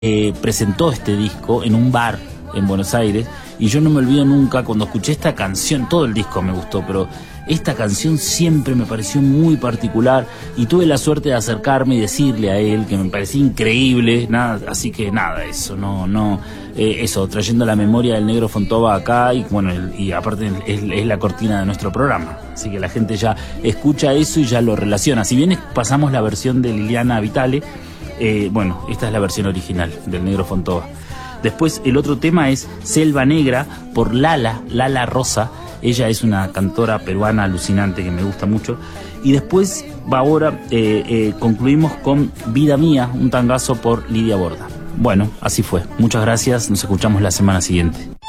presentó este disco en un bar en Buenos Aires, y yo no me olvido nunca cuando escuché esta canción. Todo el disco me gustó, pero esta canción siempre me pareció muy particular, y tuve la suerte de acercarme y decirle a él que me parecía increíble, así que eso, trayendo la memoria del Negro Fontova acá, y bueno, y aparte es la cortina de nuestro programa, así que la gente ya escucha eso y ya lo relaciona. Si bien pasamos la versión de Liliana Vitale, bueno, esta es la versión original del Negro Fontova. Después el otro tema es Selva Negra, por Lala Rosa. Ella es una cantora peruana alucinante que me gusta mucho. Y después ahora concluimos con Vida Mía, un tangazo por Lidia Borda. Bueno, así fue. Muchas gracias, nos escuchamos la semana siguiente.